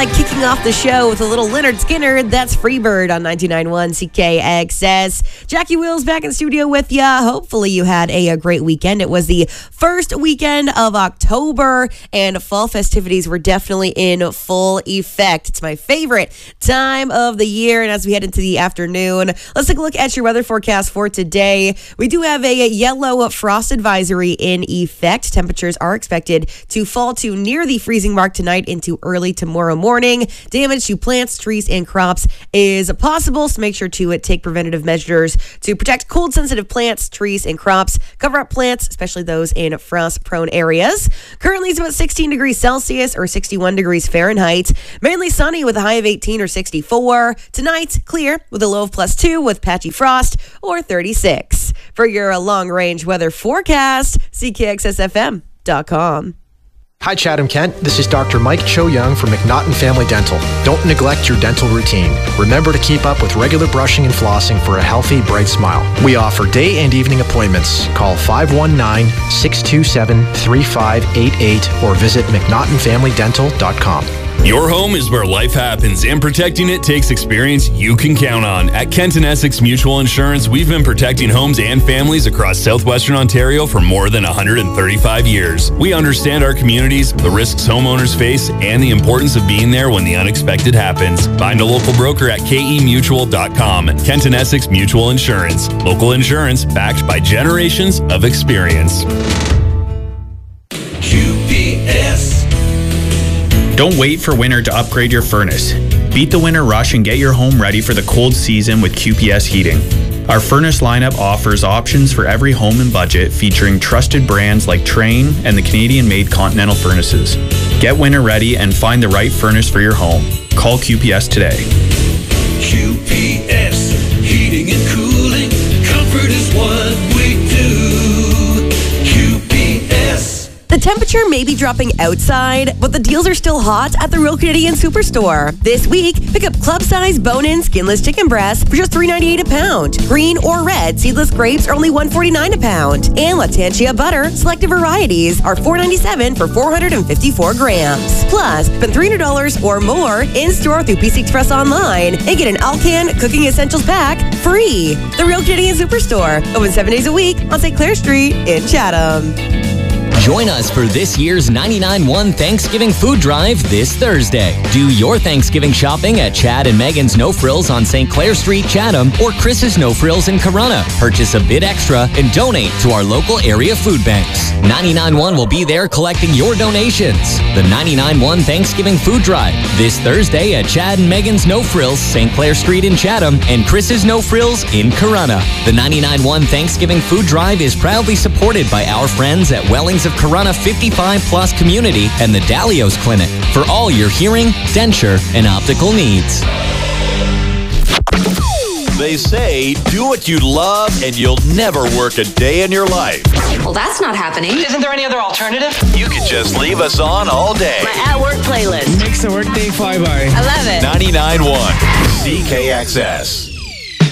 like kicking off the show with a little Leonard Skinner. That's Freebird on 99.1 CKXS. Jackie Wills back in studio with you. Hopefully you had a great weekend. It was the first weekend of October, and fall festivities were definitely in full effect. It's my favorite time of the year, and as we head into the afternoon, let's take a look at your weather forecast for today. We do have a yellow frost advisory in effect. Temperatures are expected to fall to near the freezing mark tonight into early tomorrow morning. Damage to plants, trees, and crops is possible, so make sure to take preventative measures to protect cold-sensitive plants, trees, and crops. Cover up plants, especially those in frost-prone areas. Currently, it's about 16 degrees Celsius or 61 degrees Fahrenheit. Mainly sunny with a high of 18 or 64. Tonight, clear with a low of +2 with patchy frost or 36. For your long-range weather forecast, CKXSFM.com. Hi, Chatham Kent. This is Dr. Mike Cho Young from McNaughton Family Dental. Don't neglect your dental routine. Remember to keep up with regular brushing and flossing for a healthy, bright smile. We offer day and evening appointments. Call 519-627-3588 or visit McNaughtonFamilyDental.com. Your home is where life happens, and protecting it takes experience you can count on. At Kent and Essex Mutual Insurance, we've been protecting homes and families across southwestern Ontario for more than 135 years. We understand our communities, the risks homeowners face, and the importance of being there when the unexpected happens. Find a local broker at kemutual.com. Kent and Essex Mutual Insurance. Local insurance backed by generations of experience. QPS. Don't wait for winter to upgrade your furnace. Beat the winter rush and get your home ready for the cold season with QPS Heating. Our furnace lineup offers options for every home and budget, featuring trusted brands like Trane and the Canadian-made Continental furnaces. Get winter ready and find the right furnace for your home. Call QPS today. QPS, heating and cooling, comfort is what we do. QPS. The temperature may be dropping outside, but the deals are still hot at the Real Canadian Superstore. This week, pick up club-size bone-in skinless chicken breasts for just $3.98 a pound. Green or red seedless grapes are only $1.49 a pound. And Latantia butter, selected varieties, are $4.97 for 454 grams. Plus, spend $300 or more in-store through PC Express online and get an Alcan Cooking Essentials pack free. The Real Canadian Superstore, open 7 days a week on St. Clair Street in Chatham. Join us for this year's 99.1 Thanksgiving Food Drive this Thursday. Do your Thanksgiving shopping at Chad and Megan's No Frills on St. Clair Street, Chatham, or Chris's No Frills in Corunna. Purchase a bit extra and donate to our local area food banks. 99.1 will be there collecting your donations. The 99.1 Thanksgiving Food Drive this Thursday at Chad and Megan's No Frills, St. Clair Street in Chatham, and Chris's No Frills in Corunna. The 99.1 Thanksgiving Food Drive is proudly supported by our friends at Wellings of Corunna 55 Plus Community and the Dalios Clinic for all your hearing, denture, and optical needs. They say, do what you love and you'll never work a day in your life. Well, that's not happening. Isn't there any other alternative? You can just leave us on all day. My at-work playlist Makes the workday fly by. I love it. 99.1 CKXS.